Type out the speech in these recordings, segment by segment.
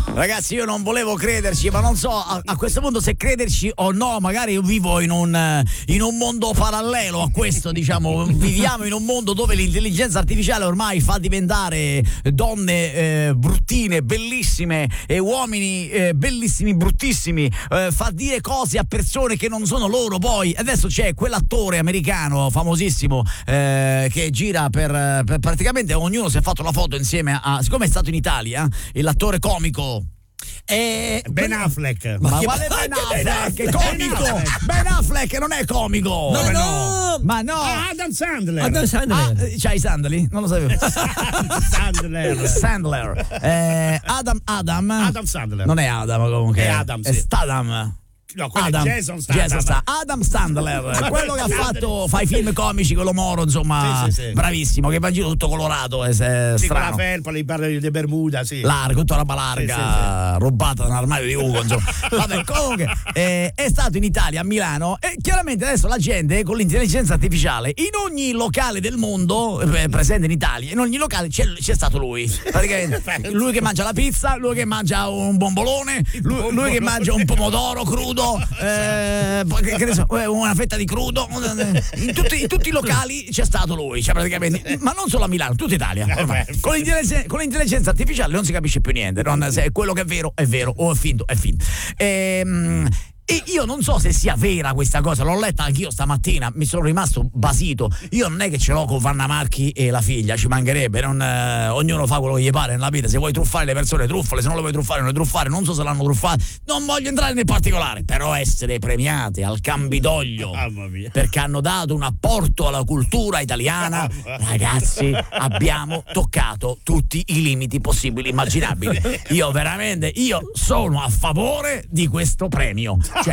Ragazzi, io non volevo crederci, ma non so a questo punto se crederci o no. Magari io vivo in un mondo parallelo a questo, diciamo. Viviamo in un mondo dove l'intelligenza artificiale ormai fa diventare donne bruttine, bellissime, e uomini bellissimi, bruttissimi, fa dire cose a persone che non sono loro. Poi adesso c'è quell'attore americano famosissimo che gira per praticamente ognuno si è fatto la foto insieme a, siccome è stato in Italia, l'attore comico Ben Affleck. Ma quale Ben Affleck? È comico! Ben Affleck non è comico! Ma no! Adam Sandler. C'hai i sandali? Non lo sapevo. Sandler. Adam Sandler. Non è Adam comunque. È Adam, sì. È Stadam. No, quello è Jason Statham. Adam Sandler, quello che fa i film comici, quello moro, insomma, sì. Bravissimo, che va in giro tutto colorato, è strano. Con la felpa, le barre di Bermuda, sì. Largo, tutta roba larga, rubata da un armadio di Ugo, insomma. Vabbè, comunque è stato in Italia, a Milano, e chiaramente adesso la gente con l'intelligenza artificiale in ogni locale del mondo presente in Italia, in ogni locale c'è stato lui. Praticamente lui che mangia la pizza, lui che mangia un bombolone, lui che mangia un pomodoro crudo, che ne so, una fetta di crudo. In tutti i locali c'è stato lui, cioè praticamente, ma non solo a Milano, tutta Italia ormai. Con l'intelligenza artificiale non si capisce più niente, se quello che è vero o è finto è finto. E io non so se sia vera questa cosa, l'ho letta anch'io stamattina, mi sono rimasto basito. Io non è che ce l'ho con Vanna Marchi e la figlia, ci mancherebbe, ognuno fa quello che gli pare nella vita. Se vuoi truffare le persone, truffale, se non le vuoi truffare, non le truffare. Non so se l'hanno truffata, non voglio entrare nel particolare, però essere premiate al Campidoglio perché hanno dato un apporto alla cultura italiana, ragazzi, abbiamo toccato tutti i limiti possibili e immaginabili. Io sono a favore di questo premio. Cioè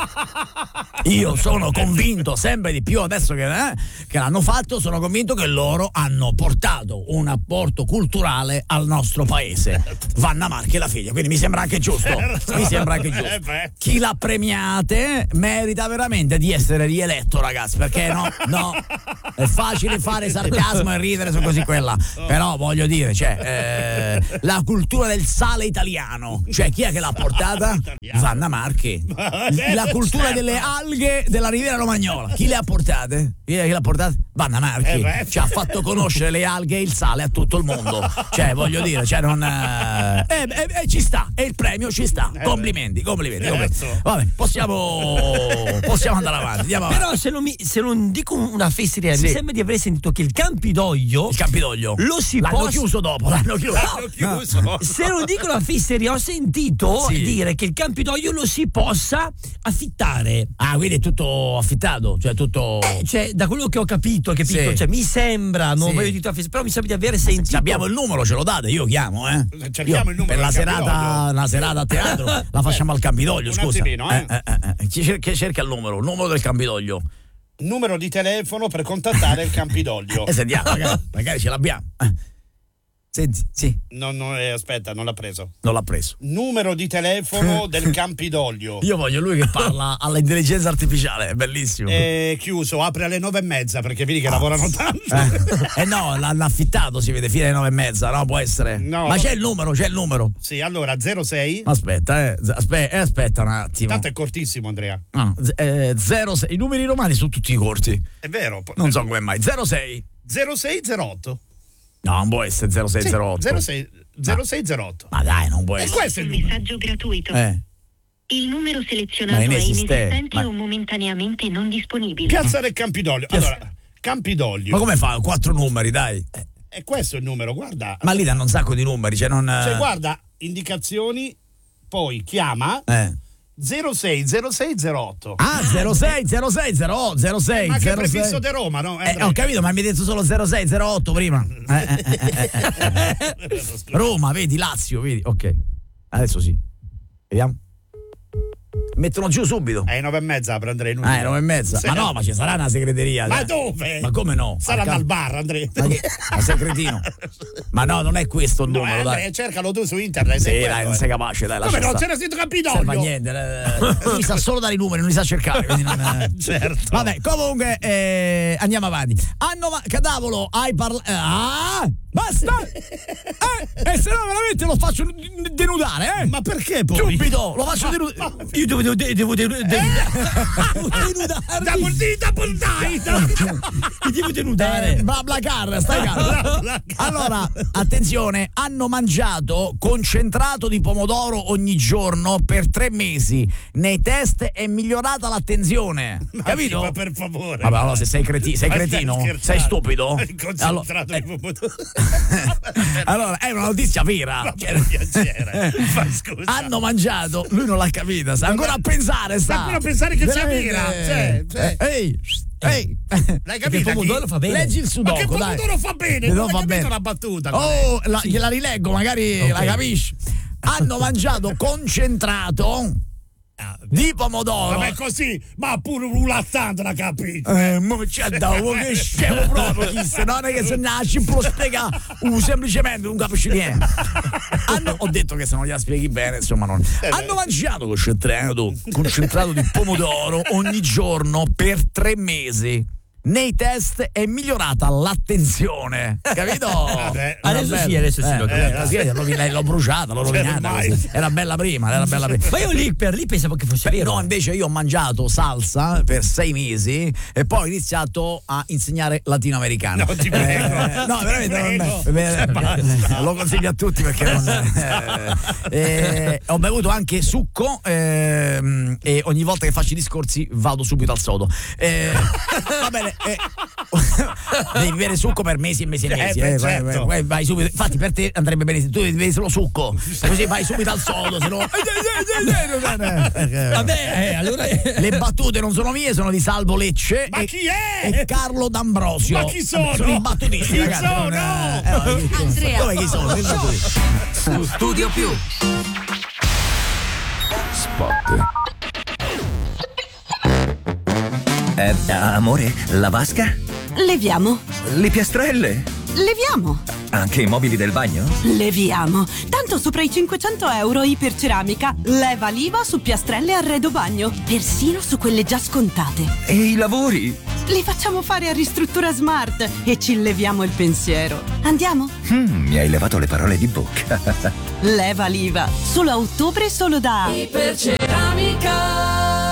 io sono convinto sempre di più adesso che l'hanno fatto, sono convinto che loro hanno portato un apporto culturale al nostro paese. Vanna Marchi e la figlia, quindi mi sembra anche giusto. Chi l'ha premiate merita veramente di essere rieletto, ragazzi, perché no, è facile fare sarcasmo e ridere su così quella, però voglio dire, la cultura del sale italiano, cioè chi è che l'ha portata? Vanna Marchi. La cultura delle alghe della Riviera Romagnola, chi le ha portate? Chi l'ha portate? Vanna Marchi. Ci ha fatto conoscere le alghe e il sale a tutto il mondo, cioè voglio dire, ci sta, e il premio ci sta. Complimenti. Vabbè, possiamo andare avanti, andiamo avanti. Però se non dico una fesseria, mi sembra di aver sentito che il Campidoglio lo si l'hanno chiuso dopo, l'hanno chiuso. No. Se non dico una fesseria, ho sentito dire che il Campidoglio lo si possa affittare. Ah, quindi è tutto affittato, cioè tutto. Cioè, da quello che ho capito, cioè mi sembra, non voglio dire, però mi sembra di aver sentito. Abbiamo il numero, ce lo date, io chiamo, Cerchiamo il numero per una serata a teatro la facciamo al Campidoglio, scusa. Chi cerca il numero del Campidoglio? Numero di telefono per contattare il Campidoglio. Sentiamo, magari ce l'abbiamo. Senti, sì. Aspetta, non l'ha preso. Numero di telefono del Campidoglio. Io voglio lui che parla all'intelligenza artificiale, è bellissimo. Chiuso, apre alle 9:30 perché vedi che lavorano tanto. No, l'hanno affittato, si vede fino alle 9:30, no? Può essere. No, ma c'è il numero. Sì, allora 06. Aspetta un attimo. Tanto è cortissimo, Andrea. 06. I numeri romani sono tutti corti. È vero. Non so come mai. 0608. No, non può essere 0608. 0608. Ma dai, non può essere. Questo è il messaggio gratuito. Il numero selezionato è inesistente o momentaneamente non disponibile. Piazza del Campidoglio. Allora, Campidoglio. Ma come fa? 4 numeri, dai. E questo è il numero, guarda. Ma lì danno un sacco di numeri, cioè guarda, indicazioni, poi chiama 060608. 060608. Ma che prefisso di Roma, no? Ho capito, ma mi hai detto solo 0608 prima. Roma, vedi, Lazio, vedi. Ok. Adesso sì. Vediamo. Mettono giù subito. 9:30 prenderei il numero. 9:30. Sì. Ma no, ma ci sarà una segreteria. Ma dove? Ma come no? Saranno al bar, Andrea. Ma sei cretino? Ma no, non è questo il numero, dai. Cercalo tu su internet. Sì, dai, non sei capace, dai. Come non c'era scritto Campidoglio? Non serve a niente. Lui sa solo dare i numeri, non li sa cercare. Quindi certo. Vabbè, comunque andiamo avanti. Cadavolo, hai parlato. Basta! E se no veramente lo faccio denudare, Ma perché poi? Subito! Lo faccio denudare. Io devo denudare. BlaBlaCar, stai calmo. Allora, attenzione, hanno mangiato concentrato di pomodoro ogni giorno per 3 mesi. Nei test è migliorata l'attenzione. Capito? Ma per favore. Vabbè, allora se sei cretino, sei stupido. Concentrato di pomodoro. Allora, è una notizia vera. Ma per piacere. Scusa. Hanno mangiato, lui non l'ha capita, sta ancora a pensare, sta ancora a pensare che sia vera. Ehi, l'hai capito? Il pomodoro fa bene. Leggi il sudoku, ma che pomodoro fa bene? Non ho capito la battuta. Gliela rileggo, magari la capisci. Hanno mangiato concentrato di pomodoro. Vabbè, così, ma pure un lattante la capisci. Ma c'è da che scemo proprio chi se non è che se nasci può spiegare semplicemente non capisci niente. Ho detto che se non gliela spieghi bene, insomma non. Hanno mangiato concentrato di pomodoro ogni giorno per 3 mesi. Nei test è migliorata l'attenzione, capito? Adesso sì, l'ho bruciata, l'ho rovinata. Era bella prima, Ma io lì pensavo che fosse vero. No, invece io ho mangiato salsa per 6 mesi e poi ho iniziato a insegnare latinoamericano. No, ti prego. No, veramente lo consiglio a tutti perché ho bevuto anche succo e ogni volta che faccio i discorsi vado subito al sodo. Va bene. Devi bere succo per mesi e mesi e mesi. Certo. Vai subito. Infatti per te andrebbe benissimo. Tu devi bere solo succo, così vai subito al sodo, se no. Vabbè, allora le battute non sono mie, sono di Salvo Lecce. Ma chi è? E Carlo D'Ambrosio. Ma chi sono? Sono i battutisti, Chi ragazzi. sono? Andrea. Dove chi sono? Su Studio Più. Spot. Amore, la vasca? Leviamo. Le piastrelle? Leviamo. Anche i mobili del bagno? Leviamo. Tanto sopra i 500 euro Iperceramica. Leva l'IVA su piastrelle e arredo bagno. Persino su quelle già scontate. E i lavori? Li facciamo fare a Ristruttura Smart e ci leviamo il pensiero. Andiamo? Mi hai levato le parole di bocca. Leva l'IVA. Solo a ottobre, solo da Iperceramica.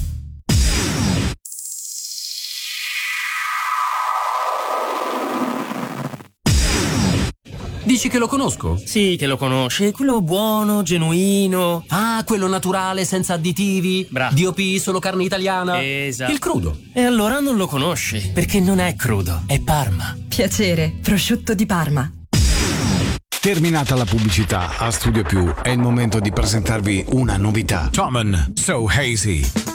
Dici che lo conosco? Sì, che lo conosci. Quello buono, genuino. Ah, quello naturale, senza additivi. Bravo. DOP, solo carne italiana. Esatto. Il crudo. E allora non lo conosci. Perché non è crudo, è Parma. Piacere, prosciutto di Parma. Terminata la pubblicità, a Studio Più è il momento di presentarvi una novità. Tommen So Hazy.